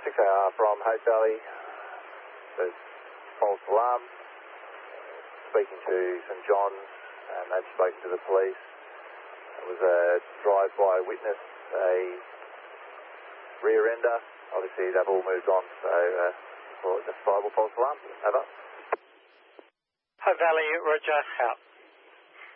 6AR from Hope Valley. There's false alarm. Speaking to St John's, and they've spoken to the police. It was a drive-by witness, a rear ender. Obviously, they've all moved on, so call it justifiable false alarm. Over. Hope Valley, Roger, out.